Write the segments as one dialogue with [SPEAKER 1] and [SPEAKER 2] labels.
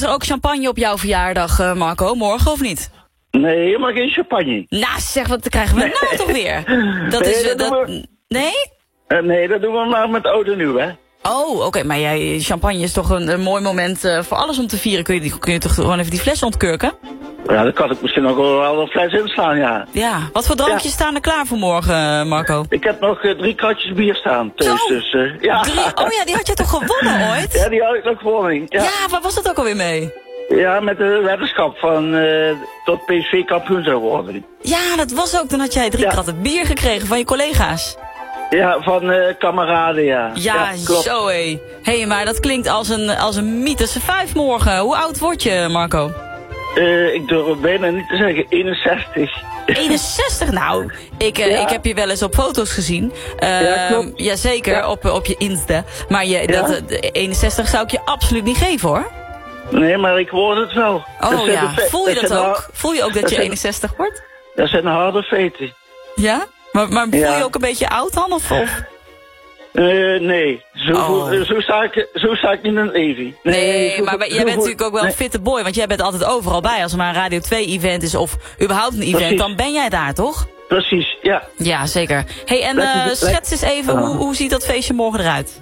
[SPEAKER 1] er ook champagne op jouw verjaardag, Marco? Morgen of niet?
[SPEAKER 2] Nee, helemaal geen champagne.
[SPEAKER 1] Nou zeg, wat krijgen we nou toch weer? Dat
[SPEAKER 2] Nee,
[SPEAKER 1] is...
[SPEAKER 2] dat doen
[SPEAKER 1] Nee?
[SPEAKER 2] Nee, dat doen we maar met oud en nieuw, hè.
[SPEAKER 1] Oh, oké, maar champagne is toch een mooi moment voor alles om te vieren. Kun je toch gewoon even die fles ontkurken?
[SPEAKER 2] Ja, dan kan ik misschien nog wel een fles inslaan, ja.
[SPEAKER 1] Ja, wat voor drankjes staan er klaar voor morgen, Marco?
[SPEAKER 2] Ik heb nog 3 kratjes bier staan thuis,
[SPEAKER 1] Zo,
[SPEAKER 2] dus ja.
[SPEAKER 1] 3? Oh ja, die had je toch gewonnen ooit?
[SPEAKER 2] Ja, die had ik nog gewonnen.
[SPEAKER 1] Ja, waar was dat ook alweer mee?
[SPEAKER 2] Ja, met de weddenschap van tot PSV kampioen zou worden.
[SPEAKER 1] Ja, dat was ook. Dan had jij 3 kratten bier gekregen van je collega's.
[SPEAKER 2] Ja, van kameraden, ja.
[SPEAKER 1] Ja,
[SPEAKER 2] klopt.
[SPEAKER 1] zo hé. Hé, maar dat klinkt als een mythische 5 morgen. Hoe oud word je, Marco?
[SPEAKER 2] Ik durf bijna niet te zeggen, 61.
[SPEAKER 1] 61? Nou, ik heb je wel eens op foto's gezien.
[SPEAKER 2] Ja, klopt.
[SPEAKER 1] Jazeker,
[SPEAKER 2] Ja.
[SPEAKER 1] op je Insta. Maar 61 zou ik je absoluut niet geven, hoor.
[SPEAKER 2] Nee, maar ik word het wel.
[SPEAKER 1] Oh ja, voel je dat
[SPEAKER 2] zijn
[SPEAKER 1] ook? Voel je ook dat je 61 wordt?
[SPEAKER 2] Dat zijn harde feiten.
[SPEAKER 1] Ja? Maar voel je ook een beetje oud dan? Of?
[SPEAKER 2] Nee, zo sta ik niet in het leven.
[SPEAKER 1] Nee, maar jij bent natuurlijk ook wel een fitte boy, want jij bent altijd overal bij. Als er maar een Radio 2-event is of überhaupt een event,
[SPEAKER 2] Precies.
[SPEAKER 1] Dan ben jij daar, toch?
[SPEAKER 2] Precies, ja.
[SPEAKER 1] Ja, zeker. Hey, en schets eens even, hoe ziet dat feestje morgen eruit?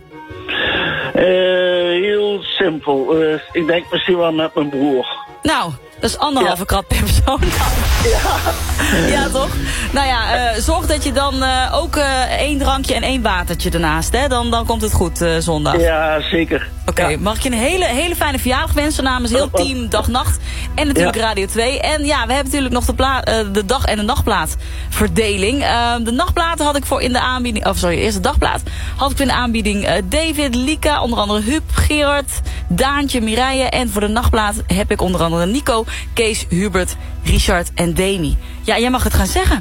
[SPEAKER 2] Heel simpel. Ik denk misschien wel met mijn broer.
[SPEAKER 1] Nou, dat is 1,5 krat per persoon. Ja, toch? Nou ja, zorg dat je dan ook 1 drankje en 1 watertje ernaast, hè? Dan komt het goed zondag.
[SPEAKER 2] Ja, zeker.
[SPEAKER 1] Oké, mag ik je een hele fijne verjaardag wensen namens heel team Dag-Nacht en natuurlijk Radio 2. En ja, we hebben natuurlijk nog de dag- en de nachtplaatverdeling. De nachtplaten had ik voor in de aanbieding, eerst de dagplaat had ik in de aanbieding David, Lika, onder andere Huub, Gerard, Daantje, Mireille. En voor de nachtplaat heb ik onder andere Nico, Kees, Hubert, Richard en Demi. Ja, jij mag het gaan zeggen.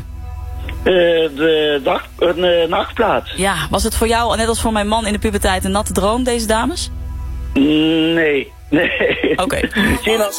[SPEAKER 2] De nachtplaat.
[SPEAKER 1] Ja, was het voor jou, net als voor mijn man in de puberteit, een natte droom, deze dames?
[SPEAKER 2] Nee.
[SPEAKER 1] Oké.